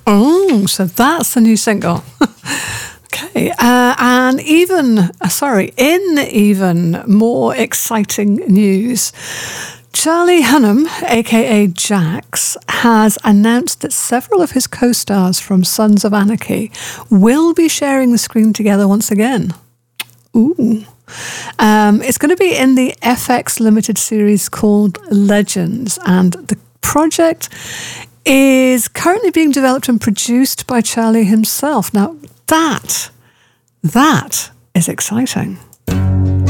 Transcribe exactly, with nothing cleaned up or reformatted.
Oh, so that's the new single. Okay, uh, and even, uh, sorry, in even more exciting news, Charlie Hunnam, aka Jax, has announced that several of his co-stars from Sons of Anarchy will be sharing the screen together once again. Ooh. Um, it's going to be in the F X limited series called Legends, and the project is currently being developed and produced by Charlie himself. Now, that, that is exciting.